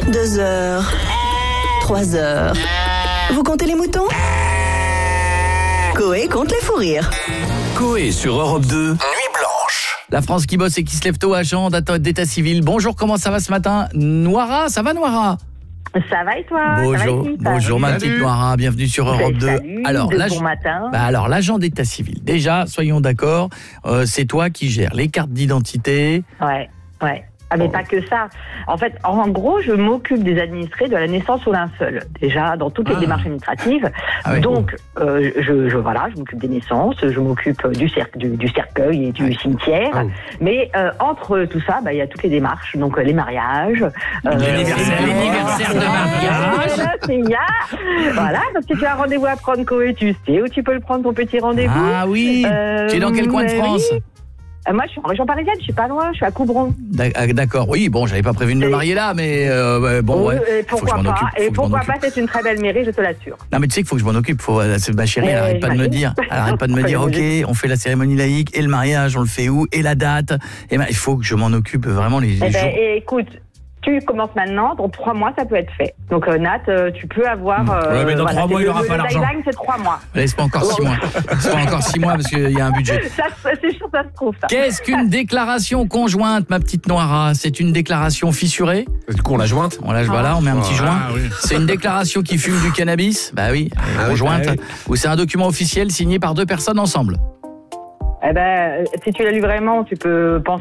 2 heures, 3 heures. Vous comptez les moutons? Coé compte les fous rires. Coé sur Europe 2, Nuit Blanche. La France qui bosse et qui se lève tôt, agent d'état civil. Bonjour, comment ça va ce matin? Noira, ça va Noira? Ça va et toi? Bonjour, bonjour ma petite Noira, bienvenue sur Europe 2. Salut, bon matin. Alors, l'agent d'état civil, déjà, soyons d'accord, c'est toi qui gères les cartes d'identité. Ouais. Ah, mais pas que ça. En fait, en gros, je m'occupe des administrés de la naissance au linceul. Déjà, dans toutes les démarches administratives. Donc, je m'occupe des naissances, je m'occupe du cercueil et du cimetière. Mais entre tout ça, il y a toutes les démarches. Donc, les mariages. L'anniversaire de mariage. Voilà, parce que tu as un rendez-vous à prendre, Coé, tu sais où tu peux le prendre, ton petit rendez-vous. Ah oui. Tu es dans quel coin de France? Oui. Moi, je suis en région parisienne, je suis pas loin, je suis à Coubron. D'accord, oui, bon, j'avais pas prévu de me marier là, mais bon, ouais. Pourquoi pas? Et pourquoi pas, c'est une très belle mairie, je te l'assure. Non, mais tu sais qu'il faut que je m'en occupe. Ma chérie, elle arrête pas de me dire. Ok, on fait la cérémonie laïque et le mariage, on le fait où? Et la date? Et il faut que je m'en occupe vraiment les jours. Écoute, tu commences maintenant, dans 3 mois, ça peut être fait. Donc, Nat, tu peux avoir... mais dans 3 mois, il n'aura pas l'argent. Le deadline, c'est 3 mois. Laisse-moi encore 6 mois. Laisse-moi encore 6 mois, parce qu'il y a un budget. C'est sûr, ça se trouve, ça. Qu'est-ce qu'une déclaration conjointe, ma petite Noira? C'est une déclaration fissurée? Du coup, on la jointe? Voilà, on met un petit joint. Oui. C'est une déclaration qui fume du cannabis? Bah oui, conjointe. Oui. Ou c'est un document officiel signé par 2 personnes ensemble? Si tu l'as lu vraiment, tu peux penser